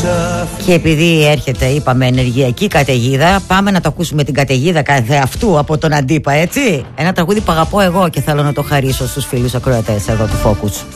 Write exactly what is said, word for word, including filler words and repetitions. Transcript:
Και επειδή έρχεται, είπαμε, ενεργειακή καταιγίδα, πάμε να το ακούσουμε την καταιγίδα καθεαυτού από τον Αντίπα, έτσι. Ένα τραγούδι που αγαπώ εγώ και θέλω να το χαρίσω στους φίλους ακροατές εδώ του Focus.